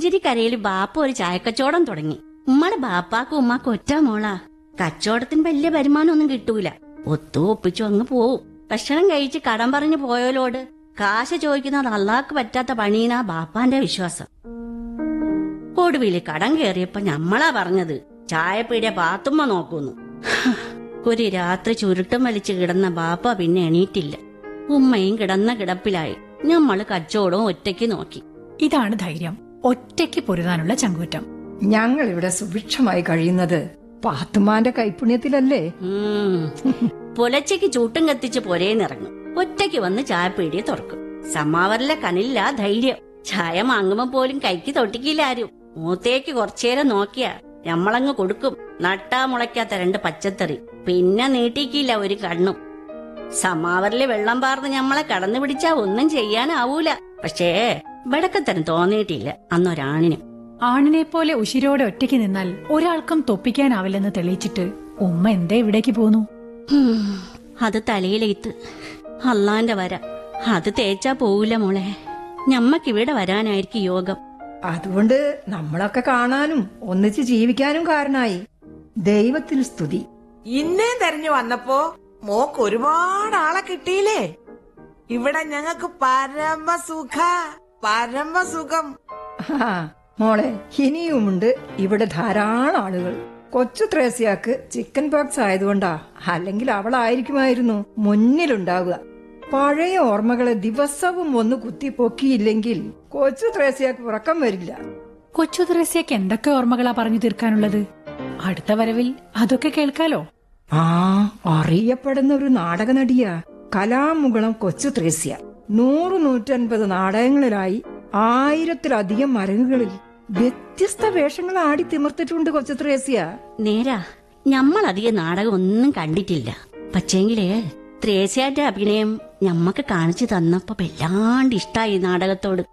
പുഞ്ചിരിക്കരയിൽ ബാപ്പ ഒരു ചായക്കച്ചവടം തുടങ്ങി. ഉമ്മടെ ബാപ്പാക്കും ഉമ്മാക്കും ഒറ്റ മോളാ. കച്ചവടത്തിന് വലിയ വരുമാനമൊന്നും കിട്ടൂല. ഒപ്പിച്ചു അങ്ങ് പോവും. ഭക്ഷണം കഴിച്ച് കടം പറഞ്ഞു പോയവരോട് കാശ് ചോദിക്കുന്നത് അള്ളാക്ക് പറ്റാത്ത പണീനാ ബാപ്പാന്റെ വിശ്വാസം. ഒടുവില് കടം കയറിയപ്പോ ഞമ്മളാ പറഞ്ഞത് ചായപ്പീടിയ പാത്തുമ്മ നോക്കുന്നു. ഒരു രാത്രി ചുരുട്ടം വലിച്ചു കിടന്ന ബാപ്പ പിന്നെ എണീറ്റില്ല. ഉമ്മയും കിടന്ന കിടപ്പിലായി. ഞമ്മള് കച്ചവടവും ഒറ്റയ്ക്ക് നോക്കി. ഇതാണ് ധൈര്യം, ഒറ്റയ്ക്ക് പൊരുതാനുള്ള ചങ്കൂറ്റം. ഞങ്ങൾ ഇവിടെ സുഭിക്ഷമായി കഴിയുന്നത് പാത്തുമാന്റെ കൈപുണ്യത്തിലല്ലേ? പുലച്ചയ്ക്ക് ചൂട്ടും കത്തിച്ച് പൊരേന്നിറങ്ങും. ഒറ്റയ്ക്ക് വന്ന് ചായപ്പീടിയെ തുറക്കും. സമാവറിലെ കനില്ല ധൈര്യം. ചായ വാങ്ങുമ്പോ പോലും കൈക്ക് തൊട്ടിക്കില്ല ആരും. മൂത്തേക്ക് കുറച്ചേരം നോക്കിയാ ഞമ്മളങ്ങ് കൊടുക്കും. നട്ടാ മുളയ്ക്കാത്ത 2 പച്ചത്തറി. പിന്നെ നീട്ടിക്കില്ല ഒരു കണ്ണും. സമാവറില് വെള്ളം പാർന്ന് ഞമ്മളെ കടന്നു പിടിച്ചാ ഒന്നും ചെയ്യാനാവൂല. പക്ഷേ വെടക്കത്തരം തോന്നിയിട്ടില്ല അന്നൊരാണിനും. ആണിനെ പോലെ ഉശിരോടെ ഒറ്റയ്ക്ക് നിന്നാൽ ഒരാൾക്കും തൊപ്പിക്കാനാവില്ലെന്ന് തെളിയിച്ചിട്ട് ഉമ്മ എന്തേ ഇവിടേക്ക് പോന്നു? അത് തലയിലെയ്ത്ത്, അള്ളാന്റെ വര. അത് തേച്ചാ പോവില്ല മോളെ. ഞമ്മക്കിവിടെ വരാനായിരിക്കും യോഗം. അതുകൊണ്ട് നമ്മളൊക്കെ കാണാനും ഒന്നിച്ച് ജീവിക്കാനും കാരണായി. ദൈവത്തിന് സ്തുതി. ഇന്നേ തെരഞ്ഞു വന്നപ്പോ മോക്ക് ഒരുപാട് ആളെ കിട്ടിയില്ലേ? ഇവിടെ ഞങ്ങക്ക് പരമസുഖം. മോളെ, ഇനിയുമുണ്ട് ഇവിടെ ധാരാളം ആളുകൾ. കൊച്ചു ത്രേസ്യാക്ക് ചിക്കൻ പോക്സ് ആയതുകൊണ്ടാ, അല്ലെങ്കിൽ അവളായിരിക്കുമായിരുന്നു മുന്നിലുണ്ടാവുക. പഴയ ഓർമ്മകളെ ദിവസവും ഒന്ന് കുത്തിപ്പൊക്കിയില്ലെങ്കിൽ കൊച്ചു ത്രേസ്യാക്ക് ഉറക്കം വരില്ല. കൊച്ചു ത്രേസ്യക്ക് എന്തൊക്കെ ഓർമ്മകളാ പറഞ്ഞു തീർക്കാനുള്ളത്? അടുത്ത വരവിൽ അതൊക്കെ കേൾക്കാലോ. അറിയപ്പെടുന്ന ഒരു നാടക നടിയാ കലാമുകുളം കൊച്ചു ത്രേസ്യ. 100-150 നാടകങ്ങളിലായി 1000-ലധികം അരങ്ങുകളിൽ വ്യത്യസ്ത വേഷങ്ങൾ ആടി തിമിർത്തിട്ടുണ്ട് കൊച്ചു ത്രേസ്യ. നേരാ, ഞമ്മളധികം നാടകം ഒന്നും കണ്ടിട്ടില്ല. പക്ഷേങ്കിലേ ത്രേസ്യാന്റെ അഭിനയം ഞമ്മക്ക് കാണിച്ചു തന്നപ്പോ വല്ലാണ്ട് ഇഷ്ടായി നാടകത്തോട്.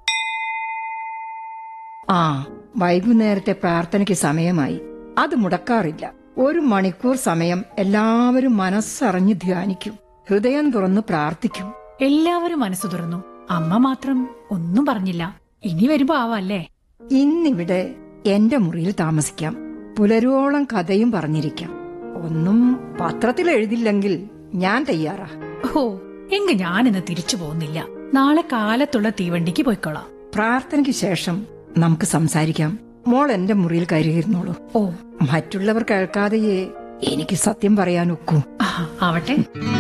വൈകുന്നേരത്തെ പ്രാർത്ഥനയ്ക്ക് സമയമായി. അത് മുടക്കാറില്ല. 1 മണിക്കൂർ സമയം എല്ലാവരും മനസ്സറിഞ്ഞ് ധ്യാനിക്കും, ഹൃദയം തുറന്ന് പ്രാർത്ഥിക്കും. എല്ലാവരും മനസ്സു തുറന്നു. അമ്മ മാത്രം ഒന്നും പറഞ്ഞില്ല. ഇനി വരുമ്പോ ആവല്ലേ? ഇന്നിവിടെ എന്റെ മുറിയിൽ താമസിക്കാം. പുലരോളം കഥയും പറഞ്ഞിരിക്കാം. ഒന്നും പത്രത്തിൽ എഴുതില്ലെങ്കിൽ ഞാൻ തയ്യാറാ. എങ്കി ഞാനിന്ന് തിരിച്ചു പോകുന്നില്ല. നാളെ കാലത്തുള്ള തീവണ്ടിക്ക് പോയിക്കോളാം. പ്രാർത്ഥനയ്ക്ക് ശേഷം നമുക്ക് സംസാരിക്കാം. മോൾ എന്റെ മുറിയിൽ കയറിയിരുന്നോളൂ. മറ്റുള്ളവർ കേൾക്കാതെയേ എനിക്ക് സത്യം പറയാനൊക്കൂ. ആവട്ടെ.